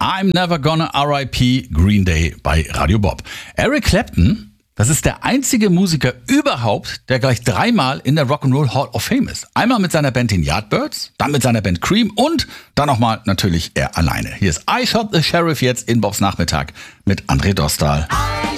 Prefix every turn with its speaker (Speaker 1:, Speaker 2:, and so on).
Speaker 1: I'm Never Gonna R.I.P. Green Day bei Radio Bob. Eric Clapton, das ist der einzige Musiker überhaupt, der gleich 3-mal in der Rock'n'Roll Hall of Fame ist. Einmal mit seiner Band den Yardbirds, dann mit seiner Band Cream und dann nochmal natürlich er alleine. Hier ist I Shot the Sheriff jetzt in Bobs Nachmittag mit André Dostal.